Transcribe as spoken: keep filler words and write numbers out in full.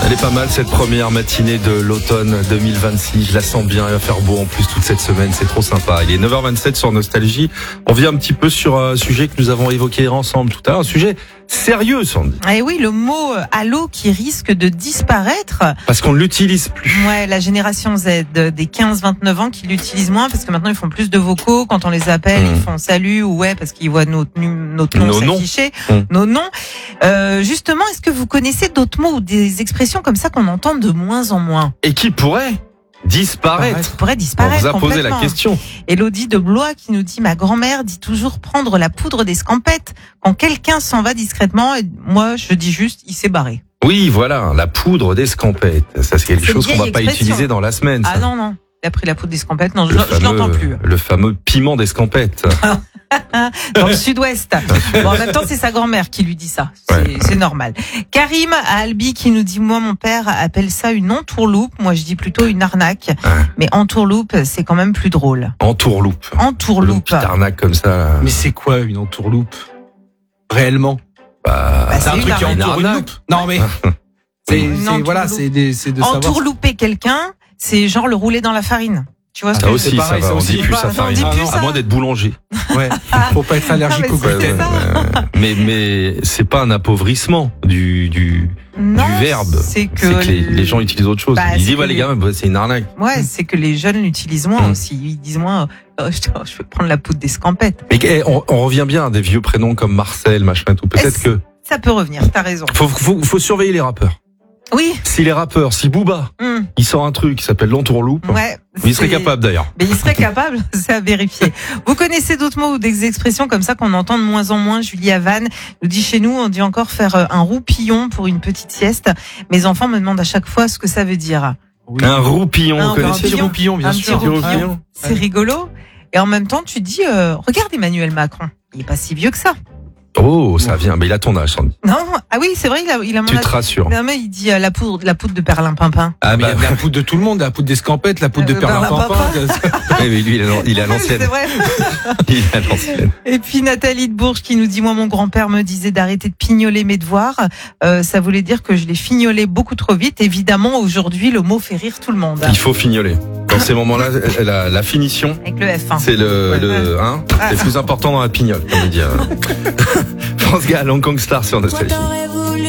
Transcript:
Elle est pas mal cette première matinée de l'automne deux mille vingt-six. Je la sens bien, il va faire beau en plus toute cette semaine, c'est trop sympa. Il est neuf heures vingt-sept sur Nostalgie. On vient un petit peu sur un sujet que nous avons évoqué ensemble tout à l'heure, un sujet sérieux, Sandy. Eh oui, le mot allô qui risque de disparaître. Parce qu'on ne l'utilise plus. Ouais, la génération Z des quinze vingt-neuf ans qui l'utilisent moins parce que maintenant ils font plus de vocaux. Quand on les appelle, mmh. ils font salut ou ouais parce qu'ils voient notre, notre nom nos s'afficher, mmh. nos noms. Euh, justement, est-ce que vous connaissez d'autres mots ou des expressions comme ça qu'on entend de moins en moins? Et qui pourrait disparaître. Qui pourrait disparaître. On vous a posé la question. Élodie de Blois qui nous dit: ma grand-mère dit toujours prendre la poudre d'escampette quand quelqu'un s'en va discrètement. Et moi, je dis juste, il s'est barré. Oui, voilà, la poudre d'escampette. Ça, c'est quelque c'est chose qu'on va pas utiliser dans la semaine. Ça. Ah non, non. Il a pris la poudre d'escampette. Non, je, je l'entends plus. Le fameux piment d'escampette. Dans le sud-ouest. Bon, en même temps, c'est sa grand-mère qui lui dit ça. C'est, ouais. c'est normal. Karim à Albi qui nous dit: moi, mon père appelle ça une entourloupe. Moi, je dis plutôt une arnaque. Ouais. Mais entourloupe, c'est quand même plus drôle. Entourloupe. Entourloupe. Petite arnaque comme ça. Là. Mais c'est quoi une entourloupe? Réellement? Bah, bah, c'est un truc qui entoure une loupe. Non, mais. c'est, c'est, voilà, c'est, des, c'est de savoir. Entourlouper quelqu'un, c'est genre le rouler dans la farine. Tu vois ce ça que aussi, pareil, ça va, on dit plus ça farine. À moins d'être boulanger. Ouais. Faut pas être allergique ah, au gluten. Ouais, ouais. Mais, mais c'est pas un appauvrissement du, du, non, du verbe. C'est que, c'est que les, les gens utilisent autre chose. Bah, Ils disent, ouais, les gars, bah, c'est une arnaque. Ouais, c'est que les jeunes l'utilisent moins mmh. aussi. Ils disent moins, oh, je, je vais prendre la poudre d'escampette. Mais eh, on, on revient bien à des vieux prénoms comme Marcel, machin, tout. Peut-être Est-ce que. Ça peut revenir, t'as raison. Faut, faut, faut surveiller les rappeurs. Oui. Si les rappeurs, si Booba, mmh. il sort un truc qui s'appelle l'entourloupe, ouais, il serait capable d'ailleurs. Mais il serait capable, c'est à vérifier. Vous connaissez d'autres mots ou des expressions comme ça qu'on entend de moins en moins? Julie Havane nous dit: chez nous, on dit encore faire un roupillon pour une petite sieste. Mes enfants me demandent à chaque fois ce que ça veut dire. Oui. Un roupillon, un vous connaissez? Un petit roupillon, bien un sûr. Petit roupillon. C'est rigolo. Et en même temps, tu dis, euh, regarde Emmanuel Macron, il est pas si vieux que ça. Oh, ça vient, mais il a ton âge, Sandy. Non, ah oui, c'est vrai, il a, il a mon Tu âge. te rassures. Non, mais il dit euh, la poudre, la poudre de perlimpinpin. Ah, mais bah, il y a la poudre de tout le monde, la poudre d'escampette, la poudre euh, de perlimpinpin. Oui, mais lui, il est, il est à l'ancienne. C'est vrai. Il est à l'ancienne. Et puis Nathalie de Bourges qui nous dit: moi, mon grand-père me disait d'arrêter de pignoler mes devoirs. Euh, ça voulait dire que je les fignolais beaucoup trop vite. Évidemment, aujourd'hui, le mot fait rire tout le monde. Il faut fignoler. Dans ces moments-là, la, la finition. Avec le F. Hein. C'est le, ouais. le, hein, ah. c'est le plus important dans la pignole, comme on dit. France Gall, Hong Kong Star sur Nostalgie.